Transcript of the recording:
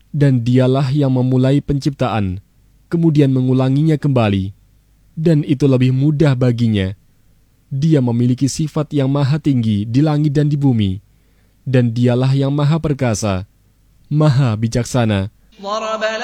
Dan dialah yang memulai penciptaan, kemudian mengulanginya kembali, dan itu lebih mudah baginya. Dia memiliki sifat yang maha tinggi di langit dan di bumi, dan dialah yang maha perkasa, maha bijaksana.